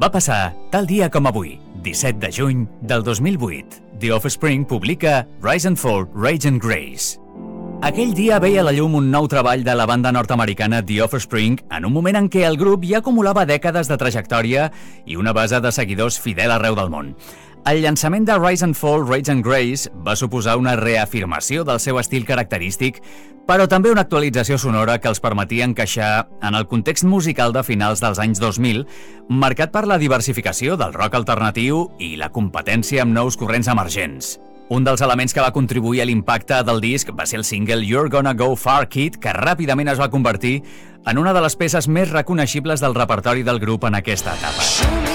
Va passar tal dia com avui, 17 de juny del 2008. The Offspring publica Rise and Fall, Rage and Grace. Aquell dia veia a la llum un nou treball de la banda nord-americana The Offspring en un moment en què el grup ja acumulava dècades de trajectòria i una base de seguidors fidel arreu del món. El llançament de Rise and Fall, Rage and Grace va suposar una reafirmació del seu estil característic, però també una actualització sonora que els permetia encaixar en el context musical de finals dels anys 2000, marcat per la diversificació del rock alternatiu i la competència amb nous corrents emergents. Un dels elements que va contribuir a l'impacte del disc va ser el single You're Gonna Go Far Kid, que ràpidament es va convertir en una de les peces més reconeixibles del repertori del grup en aquesta etapa.